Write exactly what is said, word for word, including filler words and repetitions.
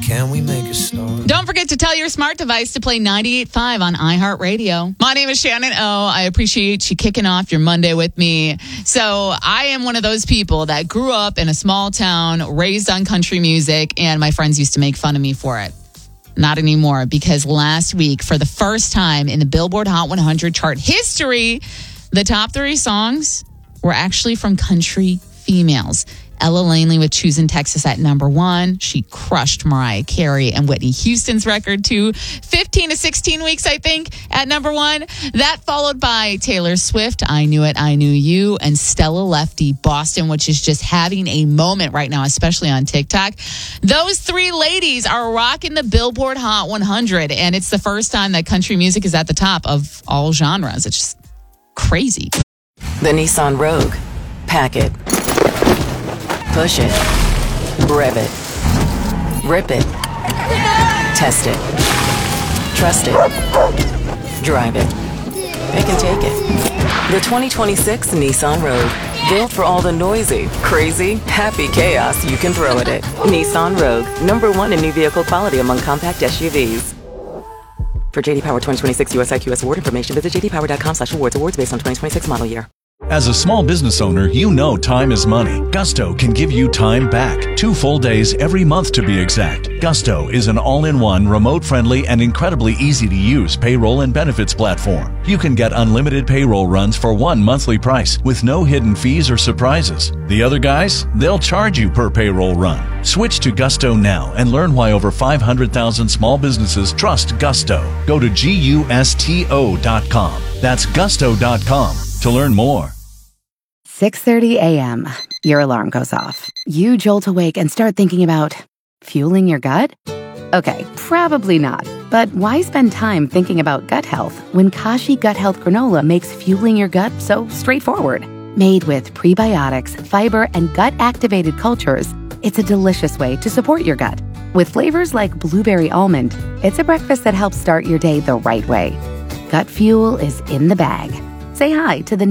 Can we make a start? Don't forget to tell your smart device to play ninety-eight point five on iHeartRadio. My name is Shannon O. I appreciate you kicking off your Monday with me. So I am one of those people that grew up in a small town, raised on country music, and my friends used to make fun of me for it. Not anymore, because last week, for the first time in the Billboard Hot one hundred chart history, the top three songs were actually from country females. Ella Langley with Choosing Texas at number one. She crushed Mariah Carey and Whitney Houston's record too. fifteen to sixteen weeks, I think, at number one. That followed by Taylor Swift, I Knew It, I Knew You, and Stella Lefty, Boston, which is just having a moment right now, especially on TikTok. Those three ladies are rocking the Billboard Hot one hundred, and it's the first time that country music is at the top of all genres. It's just crazy. The Nissan Rogue. Pack it. Push it. Rev it. Rip it. Test it. Trust it. Drive it. Pick and take it. The twenty twenty-six Nissan Rogue. Built for all the noisy, crazy, happy chaos you can throw at it. Nissan Rogue. Number one in new vehicle quality among compact S U Vs. For J D Power twenty twenty-six U S I Q S award information, visit j d power dot com slash awards. Awards based on twenty twenty-six model year. As a small business owner, you know time is money. Gusto can give you time back. Two full days every month to be exact. Gusto is an all-in-one, remote-friendly, and incredibly easy-to-use payroll and benefits platform. You can get unlimited payroll runs for one monthly price with no hidden fees or surprises. The other guys, they'll charge you per payroll run. Switch to Gusto now and learn why over five hundred thousand small businesses trust Gusto. Go to gusto dot com. That's gusto dot com to learn more. six thirty a.m. Your alarm goes off. You jolt awake and start thinking about fueling your gut? Okay, probably not. But why spend time thinking about gut health when Kashi Gut Health Granola makes fueling your gut so straightforward? Made with prebiotics, fiber, and gut-activated cultures, it's a delicious way to support your gut. With flavors like blueberry almond, it's a breakfast that helps start your day the right way. Gut fuel is in the bag. Say hi to the